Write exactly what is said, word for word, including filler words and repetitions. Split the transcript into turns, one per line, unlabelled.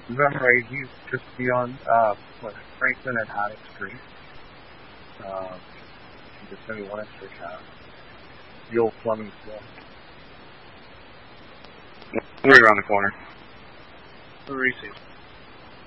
Remember, he's just beyond, uh, what, Franklin and Haddock Street. Um, just maybe one extra town. The old Fleming School.
Right around the corner.
Who receives?